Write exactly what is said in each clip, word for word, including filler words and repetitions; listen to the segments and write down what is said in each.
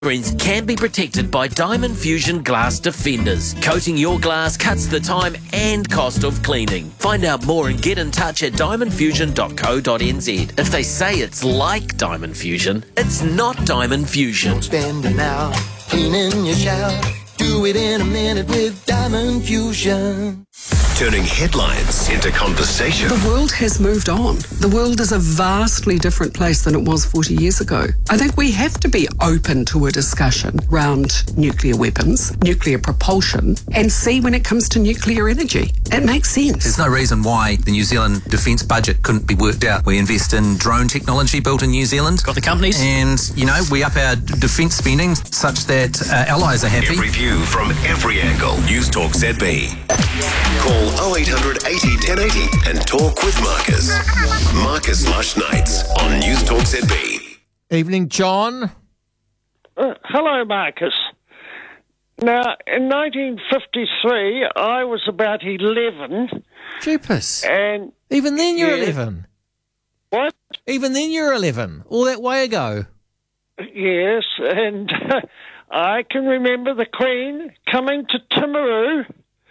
screens can be protected by Diamond Fusion Glass Defenders. Coating your glass cuts the time and cost of cleaning. Find out more and get in touch at diamond fusion dot co dot n z. If they say it's like Diamond Fusion, it's not Diamond Fusion. Don't spend an hour cleaning your shower. Do it in a minute with Diamond Fusion. Turning headlines into conversation. The world has moved on. The world is a vastly different place than it was forty years ago. I think we have to be open to a discussion around nuclear weapons, nuclear propulsion, and see when it comes to nuclear energy. It makes sense. There's no reason why the New Zealand defence budget couldn't be worked out. We invest in drone technology built in New Zealand. Got the companies. And, you know, we up our defence spending such that uh, allies are happy. Every view from every angle. News Talk Z B. Call oh eight hundred eighty ten eighty and talk with Marcus. Marcus Lush Nights on News Talk Z B. Evening, John. Uh, hello, Marcus. Now, in nineteen fifty-three, I was about eleven. Jeepers. And even then you're yeah, eleven. What? Even then you're eleven. All that way ago. Yes, and uh, I can remember the Queen coming to Timaru.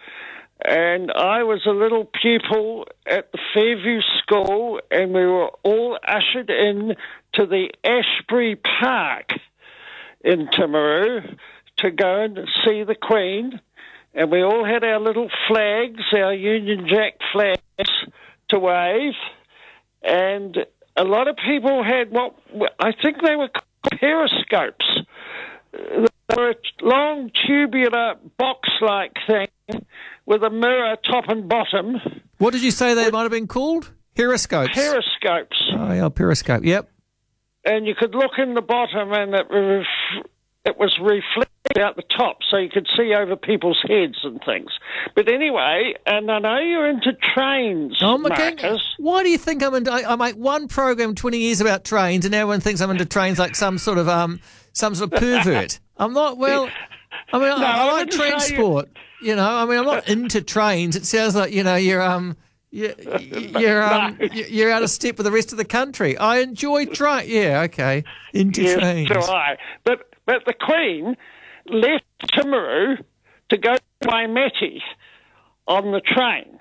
And I was a little pupil at the Fairview School, and we were all ushered in to the Ashbury Park in Timaru to go and see the Queen. And we all had our little flags, our Union Jack flags, to wave. And a lot of people had what I think they were called periscopes. They were a long tubular box-like thing with a mirror top and bottom. What did you say they might have been called? Periscopes. Periscopes. Oh, yeah, periscope, yep. And you could look in the bottom and it, ref- it was reflected out the top so you could see over people's heads and things. But anyway, and I know you're into trains, oh, Marcus. Why do you think I'm into... I, I make one program twenty years about trains and everyone thinks I'm into trains like some sort of um some sort of pervert. I'm not, well... I mean, no, I, I I like transport. You know, I mean, I'm not into trains. It sounds like, you know, you're um, you're you're, um, no. you're out of step with the rest of the country. I enjoy train. Yeah, okay, into yes, trains. So I. But but the Queen left Timaru to go to Waimeti on the train.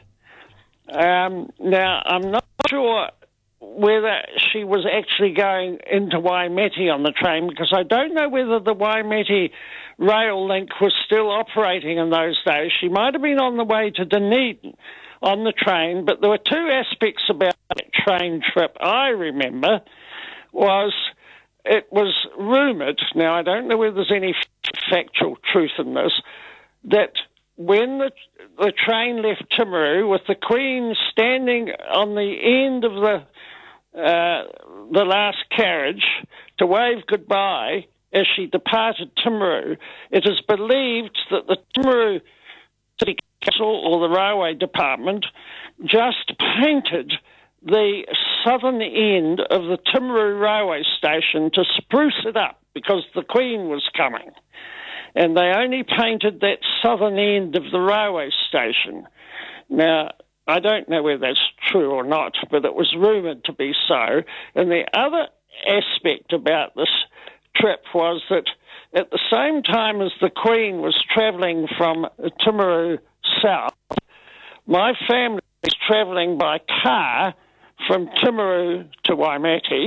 Um, now I'm not sure whether she was actually going into Waimeti on the train, because I don't know whether the Waimeti rail link was still operating in those days. She might have been on the way to Dunedin on the train, but there were two aspects about that train trip I remember. Was it was rumoured, now I don't know whether there's any factual truth in this, that when the, the train left Timaru with the Queen standing on the end of the Uh, the last carriage to wave goodbye as she departed Timaru, it is believed that the Timaru City Council or the Railway Department just painted the southern end of the Timaru railway station to spruce it up because the Queen was coming. And they only painted that southern end of the railway station. Now, I don't know whether that's true or not, but it was rumoured to be so. And the other aspect about this trip was that at the same time as the Queen was travelling from Timaru south, my family was travelling by car from Timaru to Waimeti,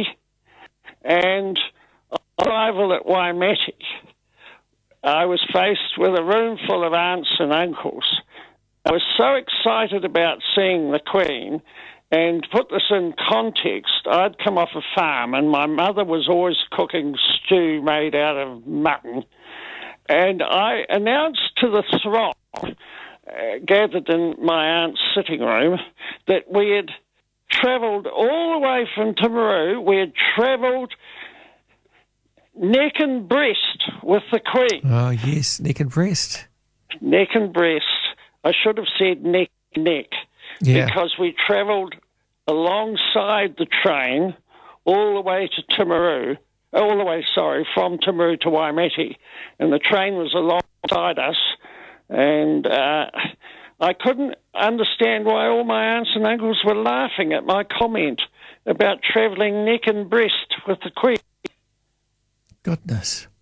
and on arrival at Waimeti, I was faced with a room full of aunts and uncles. I was so excited about seeing the Queen, and to put this in context, I'd come off a farm and my mother was always cooking stew made out of mutton. And I announced to the throng uh, gathered in my aunt's sitting room that we had travelled all the way from Timaru. We had travelled neck and breast with the Queen. Oh, yes, neck and breast. Neck and breast. I should have said neck and neck, yeah. Because we travelled alongside the train all the way to Timaru, all the way, sorry, from Timaru to Waimeti, and the train was alongside us, and uh, I couldn't understand why all my aunts and uncles were laughing at my comment about travelling neck and breast with the Queen. Goodness.